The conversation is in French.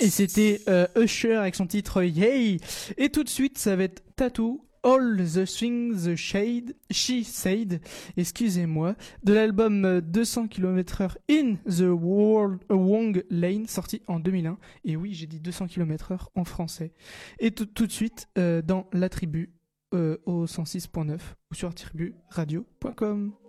Et c'était Usher avec son titre Yay. Et tout de suite, ça va être Tattoo, All the Things She Said, excusez-moi, de l'album 200 km/h In the Wrong Lane, sorti en 2001. Et oui, j'ai dit 200 km/h en français. Et tout de suite, dans la tribu, au 106.9 ou sur triburadio.com.